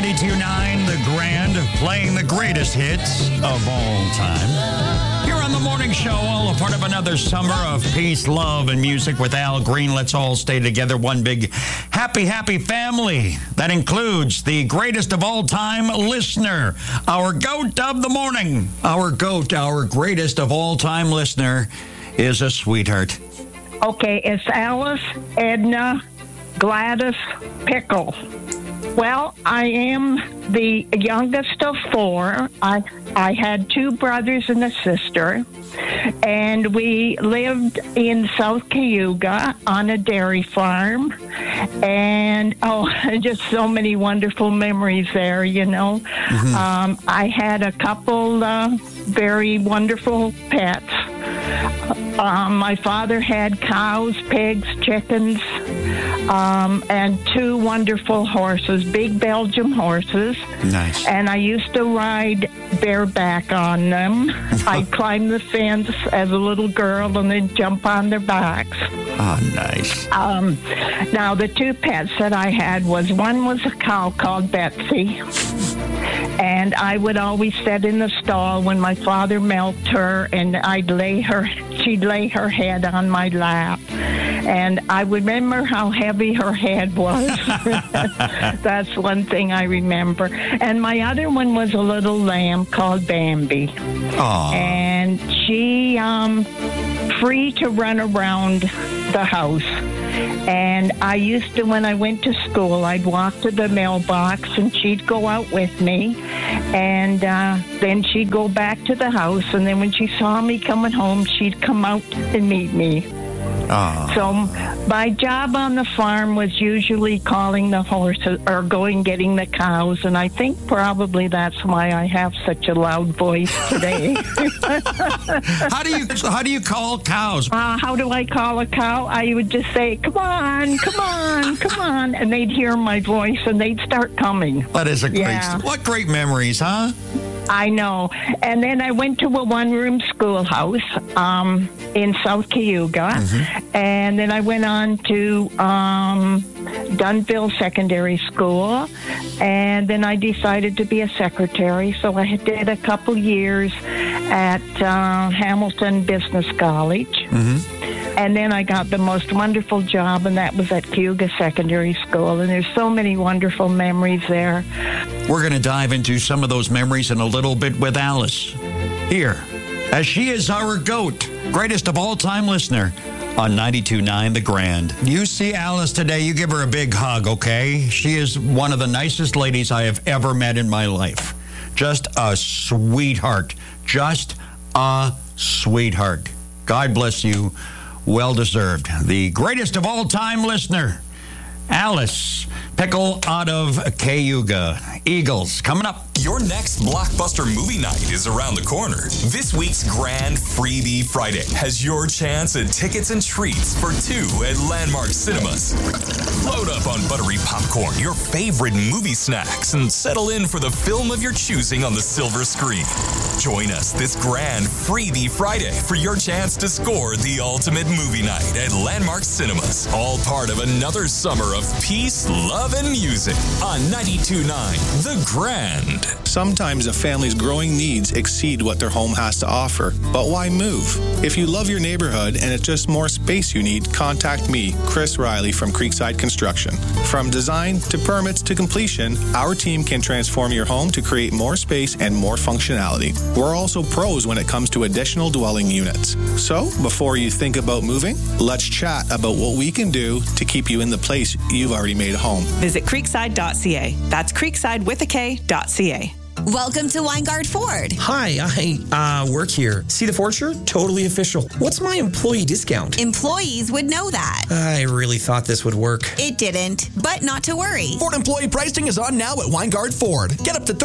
92.9 The Grand, playing the greatest hits of all time. Here on the morning show, all a part of another summer of peace, love, and music with Al Green. Let's all stay together, one big happy family. That includes the greatest of all time listener, our goat of the morning. Our goat, our greatest of all time listener, is a sweetheart. Okay, it's Alice Edna Gladys Pickle. Well, I am the youngest of four. I had two brothers and a sister, and we lived in South Cayuga on a dairy farm, and just so many wonderful memories there, you know. Mm-hmm. I had a couple very wonderful pets. My father had cows, pigs, chickens, and two wonderful horses, big Belgian horses. Nice. And I used to ride bareback on them. I'd climb the fence as a little girl and then jump on their backs. Oh, nice. Now, the two pets that I had one was a cow called Betsy. And I would always sit in the stall when my father milked her, and she'd lay her head on my lap. And I remember how heavy her head was. That's one thing I remember. And my other one was a little lamb called Bambi. Aww. And she, free to run around the house. And I used to, when I went to school, I'd walk to the mailbox and she'd go out with me. And then she'd go back to the house. And then when she saw me coming home, she'd come out and meet me. Aww. So my job on the farm was usually calling the horses or getting the cows, and I think probably that's why I have such a loud voice today. How do you call cows? How do I call a cow? I would just say, "Come on, come on, come on," and they'd hear my voice and they'd start coming. That is a great. What great memories, huh? I know. And then I went to a one-room schoolhouse in South Cayuga. Mm-hmm. And then I went on to Dunville Secondary School. And then I decided to be a secretary. So I did a couple years at Hamilton Business College. Mm-hmm. And then I got the most wonderful job, and that was at Cayuga Secondary School. And there's so many wonderful memories there. We're going to dive into some of those memories in a little bit with Alice here, as she is our GOAT, greatest of all time listener on 92.9 The Grand. You see Alice today, you give her a big hug, okay? She is one of the nicest ladies I have ever met in my life. Just a sweetheart. Just a sweetheart. God bless you. Well deserved. The greatest of all time listener, Alice Pickle out of Cayuga. Eagles coming up. Your next blockbuster movie night is around the corner. This week's Grand Freebie Friday has your chance at tickets and treats for two at Landmark Cinemas. Load up on buttery popcorn, your favorite movie snacks, and settle in for the film of your choosing on the silver screen. Join us this Grand Freebie Friday for your chance to score the ultimate movie night at Landmark Cinemas. All part of another summer of peace, love, and music on 92.9 The Grand. Sometimes a family's growing needs exceed what their home has to offer. But why move? If you love your neighborhood and it's just more space you need, contact me, Chris Riley from Creekside Construction. From design to permits to completion, our team can transform your home to create more space and more functionality. We're also pros when it comes to additional dwelling units. So, before you think about moving, let's chat about what we can do to keep you in the place you've already made home. Visit creekside.ca. That's creekside with a K.ca. Welcome to Weingard Ford. Hi, I work here. See the Ford shirt? Totally official. What's my employee discount? Employees would know that. I really thought this would work. It didn't, but not to worry. Ford employee pricing is on now at Weingard Ford. Get up to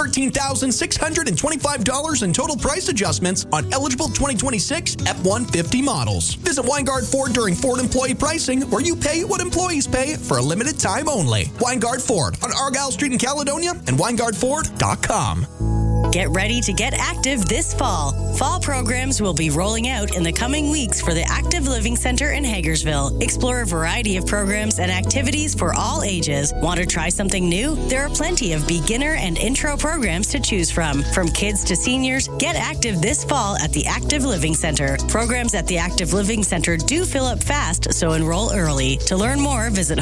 $13,625 in total price adjustments on eligible 2026 F-150 models. Visit Weingard Ford during Ford employee pricing, where you pay what employees pay for a limited time only. Weingard Ford on Argyle Street in Caledonia and WeingardFord.com. Get ready to get active this fall. Fall programs will be rolling out in the coming weeks for the Active Living Center in Hagersville. Explore a variety of programs and activities for all ages. Want to try something new? There are plenty of beginner and intro programs to choose from. From kids to seniors, get active this fall at the Active Living Center. Programs at the Active Living Center do fill up fast, so enroll early. To learn more, visit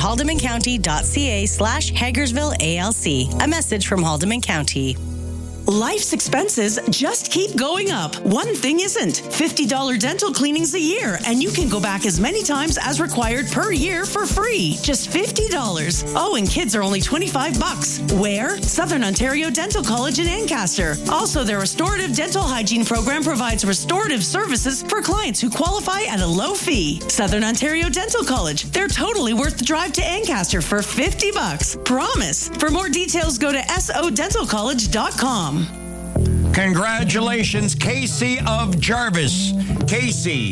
haldimandcounty.ca/HagersvilleALC. A message from Haldimand County. Life's expenses just keep going up. One thing isn't. $50 dental cleanings a year, and you can go back as many times as required per year for free. Just $50. Oh, and kids are only $25. Where? Southern Ontario Dental College in Ancaster. Also, their restorative dental hygiene program provides restorative services for clients who qualify at a low fee. Southern Ontario Dental College. They're totally worth the drive to Ancaster for $50. Promise. For more details, go to sodentalcollege.com. Congratulations, Casey of Jarvis. Casey,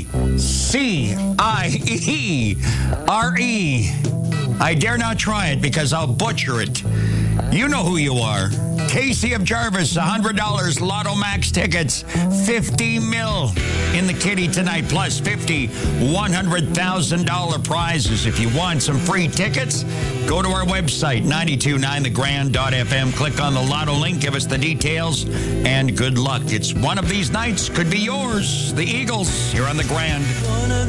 C-I-E-R-E. I dare not try it because I'll butcher it. You know who you are. Casey of Jarvis, $100 Lotto Max tickets, $50 million in the kitty tonight, plus 50 $100,000 prizes. If you want some free tickets, go to our website, 929thegrand.fm. Click on the Lotto link, give us the details, and good luck. It's one of these nights, could be yours. The Eagles here on the Grand.